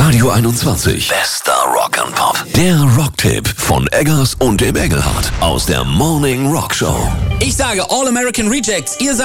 Radio 21. Bester Rock and Pop. Der Rocktipp von Eggers und dem Engelhardt aus der Morning Rock Show. Ich sage All American Rejects. Ihr sagt